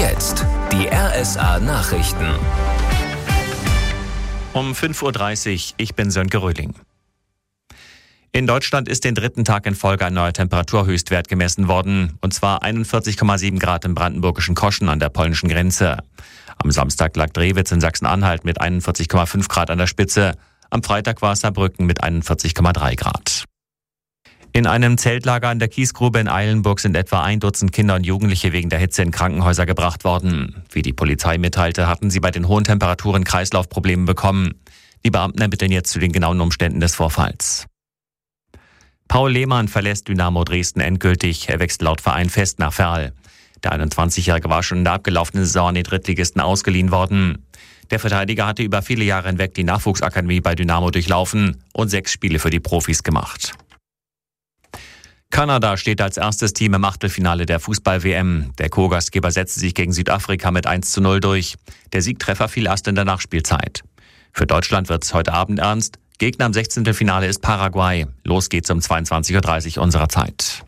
jetzt die RSA Nachrichten. Um 5:30 Uhr, ich bin Sönke Röhling. In Deutschland ist den dritten Tag in Folge ein neuer Temperaturhöchstwert gemessen worden. Und zwar 41,7 Grad im brandenburgischen Koschen an der polnischen Grenze. Am Samstag lag Drewitz in Sachsen-Anhalt mit 41,5 Grad an der Spitze. Am Freitag war es Saarbrücken mit 41,3 Grad. In einem Zeltlager an der Kiesgrube in Eilenburg sind etwa 1 Dutzend Kinder und Jugendliche wegen der Hitze in Krankenhäuser gebracht worden. Wie die Polizei mitteilte, hatten sie bei den hohen Temperaturen Kreislaufprobleme bekommen. Die Beamten ermitteln jetzt zu den genauen Umständen des Vorfalls. Paul Lehmann verlässt Dynamo Dresden endgültig. Er wechselt laut Verein fest nach Verl. Der 21-Jährige war schon in der abgelaufenen Saison an die Drittligisten ausgeliehen worden. Der Verteidiger hatte über viele Jahre hinweg die Nachwuchsakademie bei Dynamo durchlaufen und 6 Spiele für die Profis gemacht. Kanada steht als erstes Team im Achtelfinale der Fußball-WM. Der Co-Gastgeber setzte sich gegen Südafrika mit 1:0 durch. Der Siegtreffer fiel erst in der Nachspielzeit. Für Deutschland wird es heute Abend ernst. Gegner im 16. Finale ist Paraguay. Los geht's um 22:30 Uhr unserer Zeit.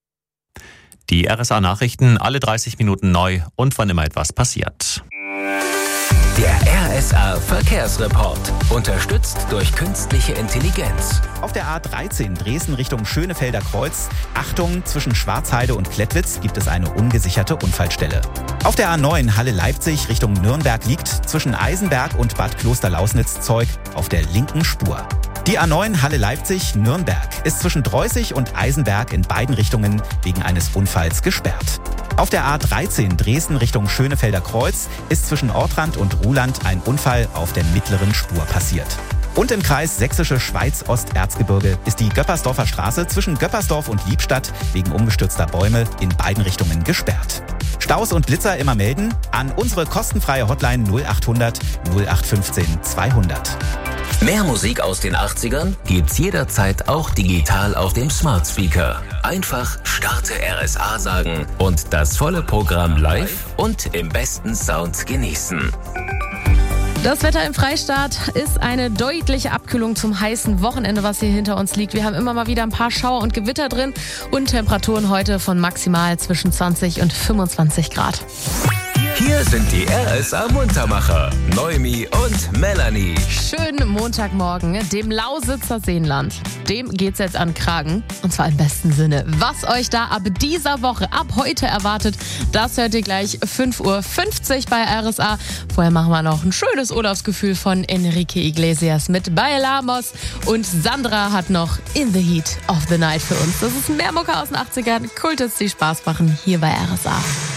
Die RSA-Nachrichten alle 30 Minuten neu und wann immer etwas passiert. Der RSA-Verkehrsreport. Unterstützt durch künstliche Intelligenz. Auf der A13 Dresden Richtung Schönefelder Kreuz. Achtung, zwischen Schwarzheide und Klettwitz gibt es eine ungesicherte Unfallstelle. Auf der A9 Halle-Leipzig Richtung Nürnberg liegt zwischen Eisenberg und Bad Klosterlausnitz Zeug auf der linken Spur. Die A9 Halle-Leipzig-Nürnberg ist zwischen Dreußig und Eisenberg in beiden Richtungen wegen eines Unfalls gesperrt. Auf der A13 Dresden Richtung Schönefelder Kreuz ist zwischen Ortrand und Ruhland ein Unfall auf der mittleren Spur passiert. Und im Kreis Sächsische Schweiz-Osterzgebirge ist die Göppersdorfer Straße zwischen Göppersdorf und Liebstadt wegen umgestürzter Bäume in beiden Richtungen gesperrt. Staus und Blitzer immer melden an unsere kostenfreie Hotline 0800 0815 200. Mehr Musik aus den 80ern gibt's jederzeit auch digital auf dem Smart Speaker. Einfach Starte RSA sagen und das volle Programm live und im besten Sound genießen. Das Wetter im Freistaat ist eine deutliche Abkühlung zum heißen Wochenende, was hier hinter uns liegt. Wir haben immer mal wieder ein paar Schauer und Gewitter drin und Temperaturen heute von maximal zwischen 20 und 25 Grad. Hier sind die RSA-Muntermacher, Noemi und Melanie. Schönen Montagmorgen, dem Lausitzer Seenland. Dem geht's jetzt an den Kragen, und zwar im besten Sinne. Was euch da ab dieser Woche, ab heute erwartet, das hört ihr gleich 5:50 Uhr bei RSA. Vorher machen wir noch ein schönes Urlaubsgefühl von Enrique Iglesias mit Bailamos. Und Sandra hat noch In the Heat of the Night für uns. Das ist mehr Mucke aus den 80ern. Cool, dass die Spaß machen hier bei RSA.